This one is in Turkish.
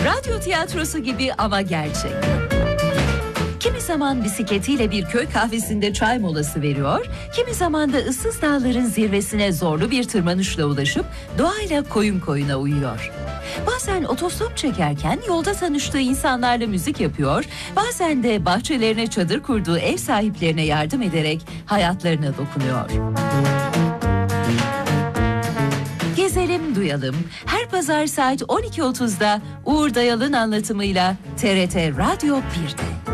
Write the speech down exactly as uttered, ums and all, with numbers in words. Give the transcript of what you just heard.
Radyo tiyatrosu gibi ama gerçek. Kimi zaman bisikletiyle bir köy kahvesinde çay molası veriyor, kimi zaman da ıssız dağların zirvesine zorlu bir tırmanışla ulaşıp doğayla koyun koyuna uyuyor. Bazen otostop çekerken yolda tanıştığı insanlarla müzik yapıyor, bazen de bahçelerine çadır kurduğu ev sahiplerine yardım ederek hayatlarına dokunuyor. Gezelim duyalım. Her pazar saat on iki otuzda Uğur Dayal'ın anlatımıyla T R T Radyo bir'de.